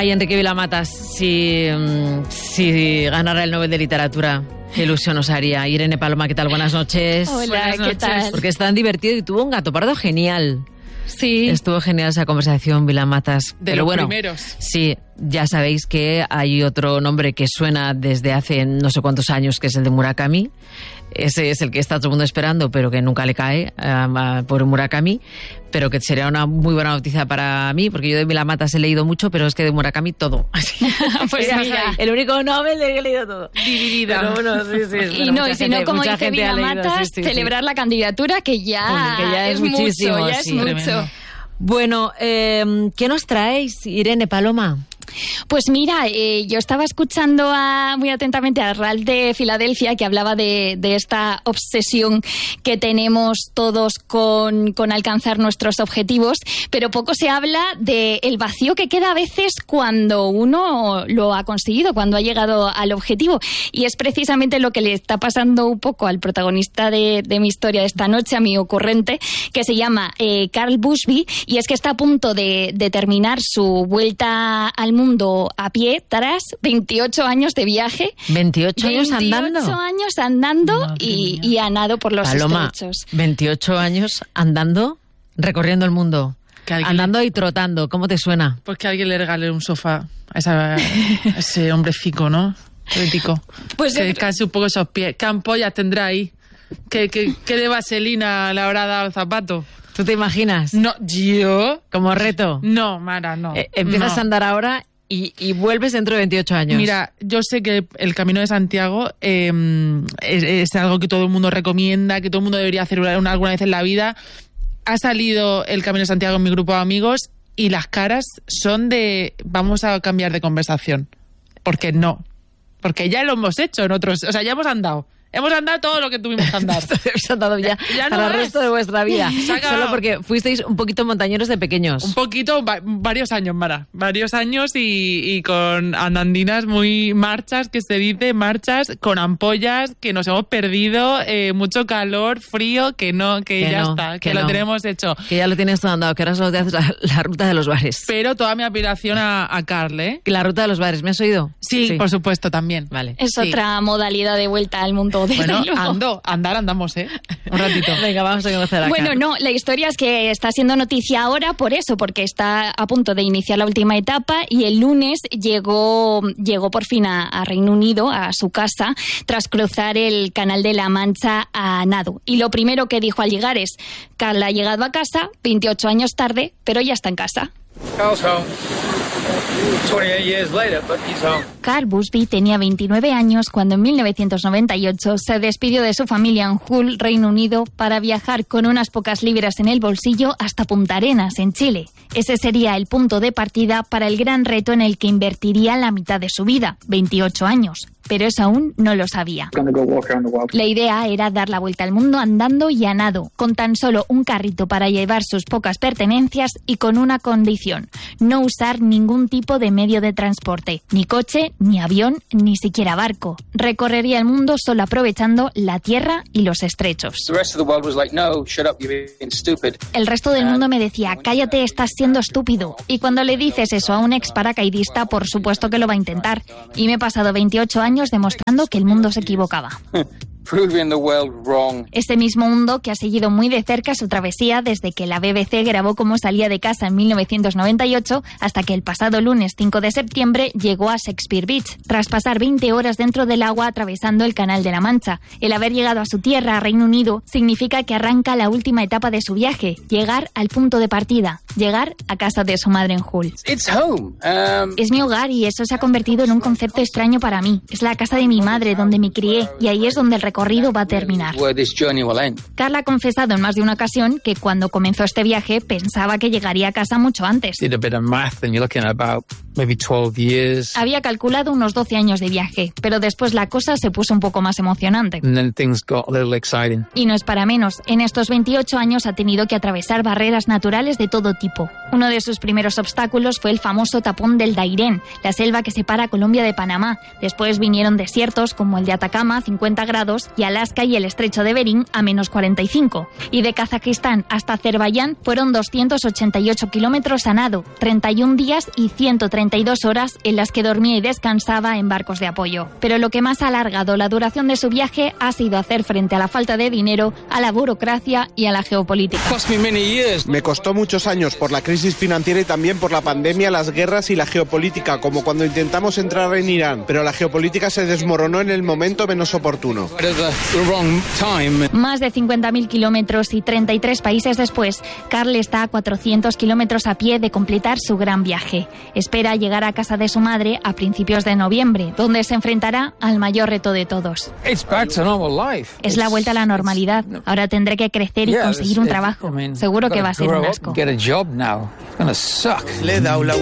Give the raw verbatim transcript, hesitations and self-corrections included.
Ay, Enrique Vilamatas, si, si ganara el Nobel de Literatura, qué ilusión nos haría. Irene Paloma, ¿qué tal? Buenas noches. Hola, Buenas noches. ¿qué tal? Porque es tan divertido y tuvo un gato pardo genial. Sí. Estuvo genial esa conversación, Vilamatas. De Pero los bueno, primeros. Sí, ya sabéis que hay otro nombre que suena desde hace no sé cuántos años, que es el de Murakami. Ese es el que está todo el mundo esperando, pero que nunca le cae uh, por Murakami. Pero que sería una muy buena noticia para mí, porque yo de Vilamatas he leído mucho, pero es que de Murakami todo. Pues ya mira. sabéis, el único Nobel del que he leído todo. Dividida. Pero bueno, sí, sí, Y bueno, no, mucha y si gente- no, como mucha dice gente ha leído, Vilamatas, sí, sí, sí. celebrar la candidatura, que ya, Joder, que ya es mucho, muchísimo, ya sí, es mucho. tremendo. Bueno, eh, ¿qué nos traéis, Irene Paloma? Pues mira, eh, yo estaba escuchando a, muy atentamente a Ralph de Filadelfia, que hablaba de, de esta obsesión que tenemos todos con, con alcanzar nuestros objetivos, pero poco se habla del vacío que queda a veces cuando uno lo ha conseguido, cuando ha llegado al objetivo. Y es precisamente lo que le está pasando un poco al protagonista de, de mi historia de esta noche, a mi ocurrente, que se llama eh, Carl Busby, y es que está a punto de, de terminar su vuelta al mundo a pie tras veintiocho años de viaje. ¿veintiocho años andando? veintiocho años andando Madre y, mía. y a nado por los Paloma, estrechos. veintiocho años andando, recorriendo el mundo, Que alguien- andando y trotando. ¿Cómo te suena? Pues que alguien le regale un sofá a, esa- a ese hombrecico, ¿no? Crítico. Pues que yo- descanse un poco esos pies. ¿Qué ampollas tendrá ahí? ¿Qué, qué, qué de vaselina le habrá dado el zapato? ¿Tú te imaginas? No, ¿yo? Como reto. No, Mara, no. Eh, empiezas no. a andar ahora y, y vuelves dentro de veintiocho años. Mira, yo sé que el Camino de Santiago eh, es, es algo que todo el mundo recomienda, que todo el mundo debería hacer una- alguna vez en la vida. Ha salido el Camino de Santiago en mi grupo de amigos y las caras son de vamos a cambiar de conversación. Porque no. Porque ya lo hemos hecho en otros... O sea, ya hemos andado. Hemos andado todo lo que tuvimos que andar. Os han dado ya, Ya no para el es. resto de vuestra vida. Se ha acabado. Solo porque fuisteis un poquito montañeros de pequeños. Un poquito, va- varios años, Mara. Varios años y, y con andandinas muy marchas, que se dice, marchas con ampollas, que nos hemos perdido, eh, mucho calor, frío, que no, que, Que ya no, está, que, que lo no. tenemos hecho. Que ya lo tienes todo andado, que ahora solo te haces la, la ruta de los bares. Pero toda mi admiración a, a Carl, ¿eh? La ruta de los bares, ¿me has oído? Sí, por supuesto, también. Vale. Es Sí. otra modalidad de vuelta al mundo. desde Bueno, luego. ando, andar andamos, ¿eh? Un ratito. Venga, vamos a conocer a Bueno, Carl. no, la historia es que está siendo noticia ahora por eso, porque está a punto de iniciar la última etapa y el lunes llegó, llegó por fin a, a Reino Unido, a su casa, tras cruzar el Canal de la Mancha a nado. Y lo primero que dijo al llegar es, Carl ha llegado a casa, veintiocho años tarde, pero ya está en casa. Carl's home. twenty-eight years later, but he's home. Carl Busby tenía veintinueve años cuando en mil novecientos noventa y ocho se despidió de su familia en Hull, Reino Unido, para viajar con unas pocas libras en el bolsillo hasta Punta Arenas, en Chile. Ese sería el punto de partida para el gran reto en el que invertiría la mitad de su vida, veintiocho años. Pero eso aún no lo sabía. Gonna go walk around the world. La idea era dar la vuelta al mundo andando y a nado, con tan solo un carrito para llevar sus pocas pertenencias y con una condición: no usar ningún tipo de medio de transporte, ni coche, ni avión, ni siquiera barco. Recorrería el mundo solo aprovechando la tierra y los estrechos. The rest of the world was like, no, shut up, you're being stupid. El resto del mundo me decía, cállate, estás siendo estúpido. Y cuando le dices eso a un ex paracaidista, por supuesto que lo va a intentar. Y me he pasado veintiocho años demostrando que el mundo se equivocaba. Proving the world wrong. Ese mismo mundo que ha seguido muy de cerca su travesía desde que la B B C grabó cómo salía de casa en mil novecientos noventa y ocho hasta que el pasado lunes cinco de septiembre llegó a Shakespeare Beach, tras pasar veinte horas dentro del agua atravesando el Canal de la Mancha. El haber llegado a su tierra, Reino Unido, significa que arranca la última etapa de su viaje, llegar al punto de partida, llegar a casa de su madre en Hull. It's home. Um, Es mi hogar y eso se ha convertido en un concepto extraño para mí. Es la casa de mi madre, donde me crié, y ahí es donde el recorrido va a terminar. where this journey will end. Carla ha confesado en más de una ocasión que cuando comenzó este viaje pensaba que llegaría a casa mucho antes. Did a bit of math and you're looking at about maybe twelve years. Había calculado unos doce años de viaje, pero después la cosa se puso un poco más emocionante. And then things got a little exciting. Y no es para menos, en estos veintiocho años ha tenido que atravesar barreras naturales de todo tipo. Uno de sus primeros obstáculos fue el famoso tapón del Dairén, la selva que separa Colombia de Panamá. Después vinieron desiertos como el de Atacama a cincuenta grados y Alaska y el estrecho de Bering a menos cuarenta y cinco. Y de Kazajistán hasta Azerbaiyán fueron doscientos ochenta y ocho kilómetros a nado, treinta y un días y ciento treinta treinta y dos horas en las que dormía y descansaba en barcos de apoyo. Pero lo que más ha alargado la duración de su viaje ha sido hacer frente a la falta de dinero, a la burocracia y a la geopolítica. Me costó muchos años por la crisis financiera y también por la pandemia, las guerras y la geopolítica, como cuando intentamos entrar en Irán, pero la geopolítica se desmoronó en el momento menos oportuno. Más de cincuenta mil kilómetros y treinta y tres países después, Carl está a cuatrocientos kilómetros a pie de completar su gran viaje. Espera llegar a casa de su madre a principios de noviembre, donde se enfrentará al mayor reto de todos. Es la vuelta a la normalidad. Ahora tendré que crecer y conseguir un trabajo. Seguro que va a ser un asco. Le he dado la